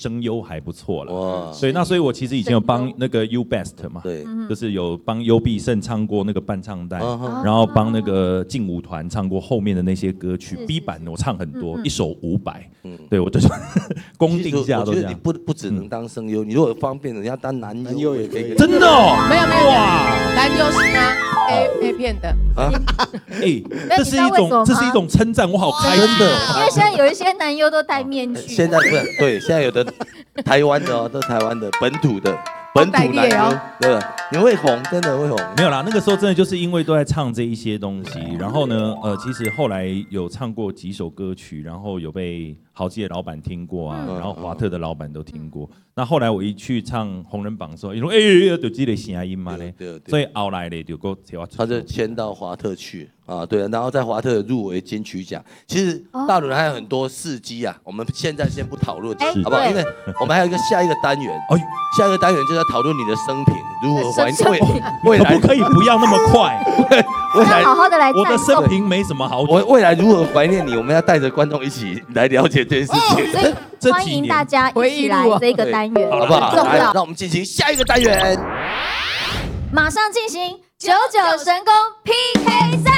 声优还不错了。对，那所以我其实以前有帮那个 U Best 嘛，对，就是有帮优必胜唱过那个伴唱带，然后帮那个劲舞团唱过后面的那些歌曲 ，B 版我唱很多，一首500，对我就是公定价都这样。 我觉得你不只能当声优，你如果方便人家当男优也可以。 真的哦？ 没有哇，男优是吗 ？A 片的啊？ 这是一种称赞，我好开心的。因为现在有一些男优都戴面具。 现在不是对，现在有的台湾的都台湾的本土男优，对，你会红，真的会红。 没有啦，那个时候真的就是因为都在唱这一些东西，然后呢，其实后来有唱过几首歌曲，然后有被豪记的老板听过啊，然后华特的老板都听过。那后来我一去唱红人榜的时候，伊说就这个声音嘛嘞，所以后来嘞就go他就签到华特去啊，对，然后在华特入围金曲奖。其实大陆还有很多事迹啊，我们现在先不讨论，好不好？因为我们还有下一个单元，下一个单元就是要讨论你的生平，如何怀念未来， 可不可以不要那么快？ 未来好好的来， 我的生平没什么好。 我未来如何怀念你？我们要带着观众一起来了解这件事情。 欢迎大家一起来这个单元， 好不好？来，让我们进行下一个单元， 马上进行99神功 PK 赛。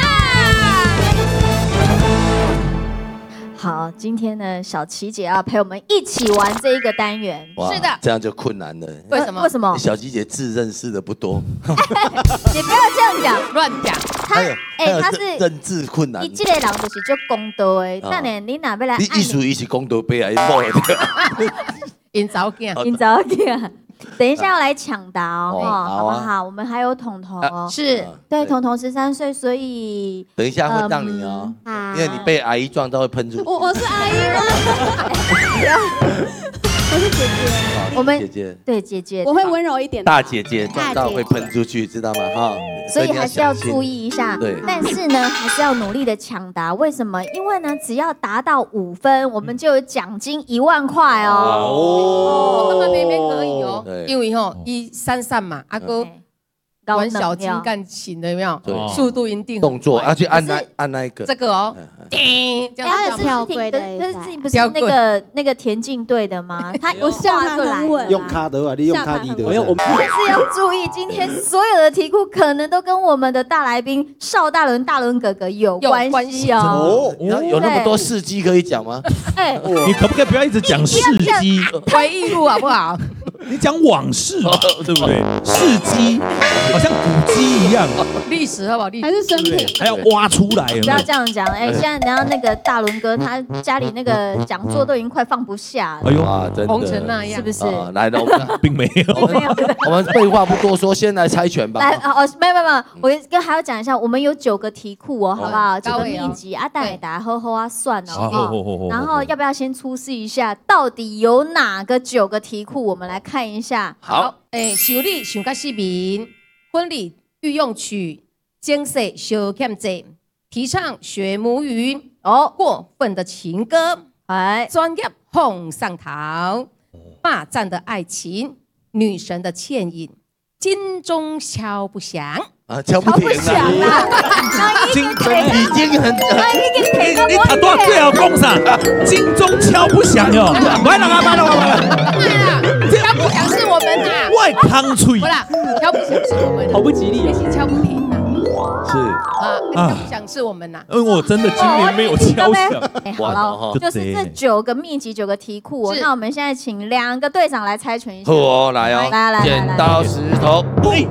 好，今天呢，小琪姐要陪我们一起玩这一个单元。 是的， 这样就困难了。 为什么？ 为什么？ 小琪姐字认识的不多。 你不要这样讲， 乱讲。 他是认字困难。 你这个人就是就公道的，那你哪要来？ 你艺术伊是公道杯啊，摸了掉。 因早见， 因早见。等一下要来抢答哦，好不好？我们还有彤彤哦， 是对，彤彤13岁，所以等一下会让你哦，因为你被阿姨撞到会喷出。 我是阿姨吗？我是姐姐，我们姐姐对姐姐， 我会温柔一点。 大姐姐撞到会喷出去，知道吗？哈， 所以还是要注意一下。对，但是呢，还是要努力的抢答。为什么？因为呢，只要达到5分，我们就有奖金1万块哦。 那么那边可以哦，因为吼一33嘛，阿哥。玩小金干琴的有没有？速度一定动作，要去按那一个。 这个哦，叮，这样跳轨的，但是自己不是那个田径队的吗？ 我下他很稳， 用卡的啊，你用卡的。 我们还是要注意，今天所有的题库可能都跟我们的大来宾邵大伦哥哥有关系哦。 有那么多事迹可以讲吗？ 哎， 你可不可以不要一直讲事迹？ 回忆录好不好？ 你讲往事嘛，对不对？事迹好像古迹一样， 历史好不好？ 还是生平， 还要挖出来。 不要这样讲，现在然后那个大伦哥他家里那个讲座都已经快放不下了。 哎呦， 真的红成那样， 是不是？ 来了，我们并没有， 我们废话不多说，先来猜拳吧。 来没有，我还要讲一下，我们有9个题库哦，好不好？9个秘籍啊，大家好好啊算哦。然后要不要先出示一下，到底有哪个9个题库？我们来看一下。 好， 修理想甲市民，婚礼御用曲，景色小欠济，提倡学母语过分的情歌，专业哄上头，霸占的爱情，女神的倩影，金钟敲不响。 敲不响啊！ 已经很， 你他多最后讲啥？金钟敲不响哟！来啦， 敲不响是我们呐， 外康脆。 不啦，敲不响是我们， 好不吉利啊！是敲不停呐， 是敲不响是我们呐。 因为我真的今年没有敲响。 好了，就是这9个秘籍9个题库，那我们现在请2个队长来猜拳一下。 好，来哦， 来， 剪刀石头布。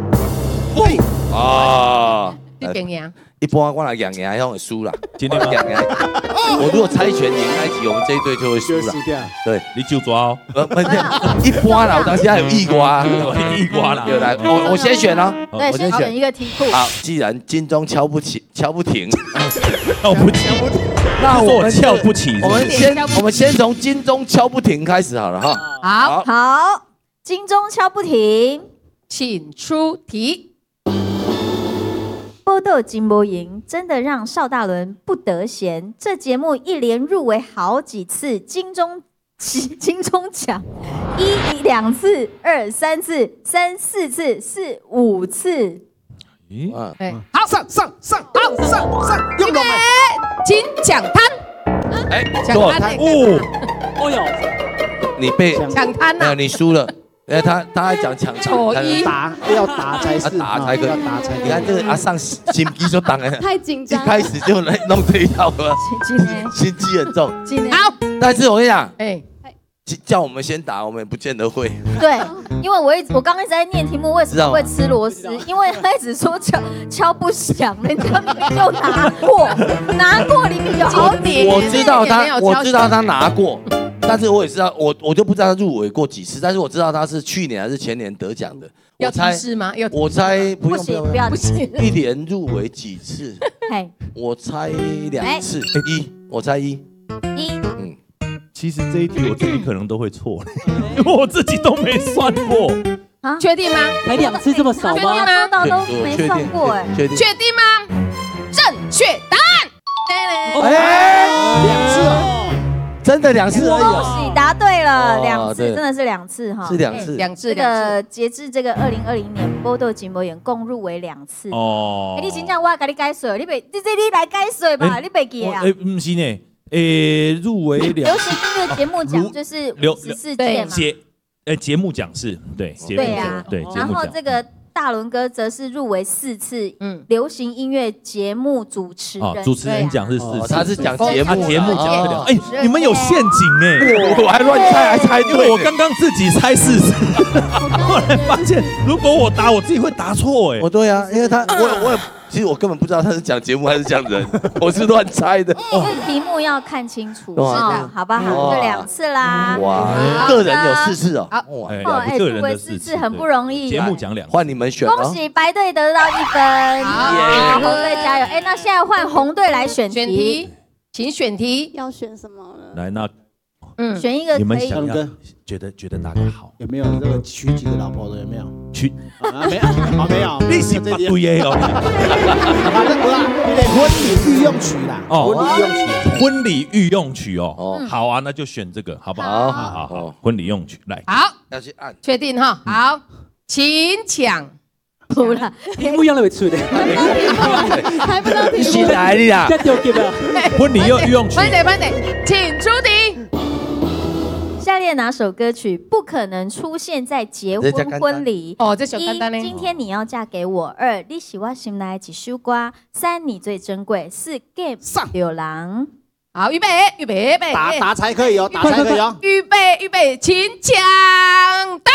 啊！ 你赢赢， 一般我来赢赢，还会输啦。今天赢赢，我如果猜拳赢那一集，我们这一队就会输了。对， 你就抓哦。 一般啦，我当时还有地瓜， 地瓜啦。 对，来，我先选哦。 对，先选一个题库。 好，既然金钟敲不停， 那我敲不起。我们先从金钟敲不停开始好了哈。 好，金钟敲不停， 请出题。 波豆金波赢真的让邵大伦不得闲。这节目一连入围好几次金钟奖，1、2次，2、3次，3、4次，4、5次。 好，上， 用了金奖摊。 奖摊哦哟， 你被抢滩呐， 你输了。他还讲抢丑一要打才是， 打才可以， 要打才可以。 你看这个阿上心机就当然太紧张， 一开始就来弄这一套了，心机很重。 好， 但是我跟你讲， 哎， 叫我们先打，我们也不见得会。 对，因为我刚刚一直在念题目，为什么会吃螺丝？因为他一直说敲不响，人家明明就拿过里面有好几。 我知道他拿过。但是我也知道，我就不知道他入围过几次，但是我知道他是去年还是前年得奖的。 要提示吗？ 我猜不用， 不行， 一年入围几次？我猜2次，我猜一。 其实这一题我自己可能都会错，因为我自己都没算过。 确定吗？ 才2次这么少吗？ 确定吗？ 到都没算过哎。 确定吗？正确答案。 2次哦。 真的2次而已， 恭喜答对了，2次真的是2次哈， 是2次。 这个截至这个2020年波多金博演共入围2次哦。你真正我给你改水，你来改水吧，你别记啊。 不是呢，入围2。 流行音乐节目奖就是54届嘛。 节目奖是对。 对啊， 对。 然后这个大伦哥则是入围4次，流行音乐节目主持人。 主持人奖是4次， 他是讲节目奖。哎，你们有陷阱哎！ 我还乱猜，还猜对。 我刚刚自己猜4次，后来发现如果我答，我自己会答错哎。 对啊，因为其实我根本不知道他是讲节目还是讲人，我是乱猜的。 因为题目要看清楚，好不好？就2次啦。 哇，个人有4次哦。 入围4次很不容易。 节目奖2次， 换你们选。 恭喜白队得到1分，好，红队加油！那现在换红队来选题， 请选题。 要选什么了？ 来，那选一个你们想要觉得哪个好？ 有没有这个娶几个老婆的？有没有？没有，没有。 你是不对的哦。 反正婚礼御用曲啦。 婚礼御用曲哦。好啊，那就选这个，好不好？好，婚礼用曲来。 好， 要去按。 确定哈？好，请抢。 不了， 题目样都会出的。 还不能题目。 新来的啦。 婚礼御用曲。 慢点，请出题。 下列哪首歌曲不可能出现在结婚婚礼？ 这小简单呢。 今天你要嫁给我；2，你是我心内一首歌；3，你最珍贵；4，game 流浪。 好，预备。 打才可以哦，打才可以哦。 预备，请抢答。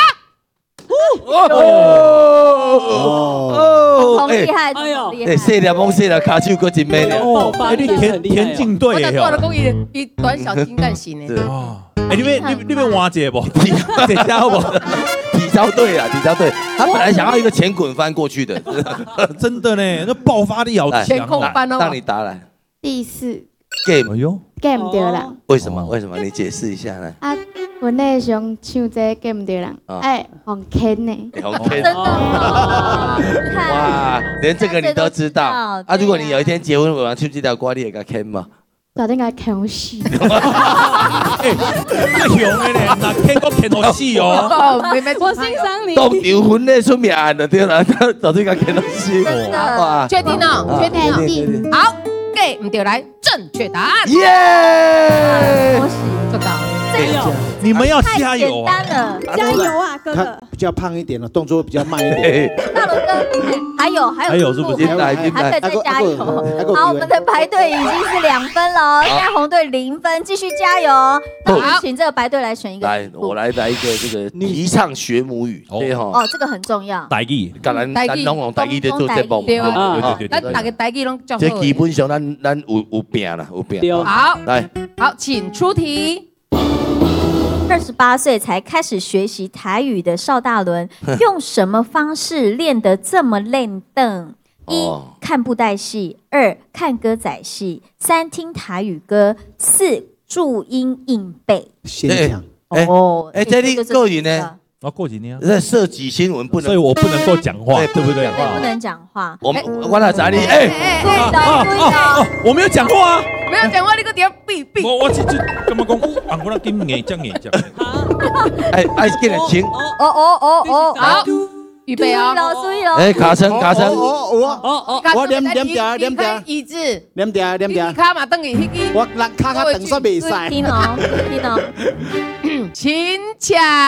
很厉害， 细粒摸细粒，卡手搁真美呢。 田径队的我讲伊短小精干型的。 你们挖解不？这家伙体操队啊，体操队，他本来想要一个前滚翻过去的， 真的呢，那爆发力好强。 前空翻哦， 让你答来。 第4 game， 哎呦 game 对啦。 为什么？你解释一下呢？ 阮咧想唱这 game 对啦，红坑呢？ 红坑， 真的哇，连这个你都知道。如果你有一天结婚，我要唱这条歌，你会甲坑吗？ 大家该坑死。 太凶的咧，那坑我坑到死哦。 我欣赏你。 当场婚礼出面案就对啦，到底甲坑到死。 哇， 确定哦，确定。好，给唔对来正确答案。 耶！ 做到。 你们要加油啊！ 加油啊，哥哥！ 比较胖一点了，动作比较慢一点。 大龙哥，还有是不是？ 还可以再加油。好，我们的白队已经是2分了，现在红队0分，继续加油。那我们请这个白队来选一个。 来，我来一个这个提倡学母语，对哈。 哦，这个很重要。 台语， 咱拢用台语在做节目。 对，咱大家台语拢教好。 这基本上咱有拼啦，有拼。 好， 来， 好，请出题。 28岁才开始学习台语的邵大伦，用什么方式练得这么练邓？1看布袋戏，2看歌仔戏，3听台语歌，4注音硬背。 先讲这你个人呢？ 我过几年啊， 这涉及新闻不能， 所以我不能够讲话，对不对？ 对，不能讲话。 我来找你， 注意的， 我没有讲话啊， 没有讲话，你个点闭。 我这干嘛讲？我那今硬讲。 哎，给人请。 好， 预备哦， 注意喽！ 哎，卡层， 我念掉， 椅子， 念掉， 卡嘛等于迄个， 我人卡等煞袂使。 听哦， 请讲。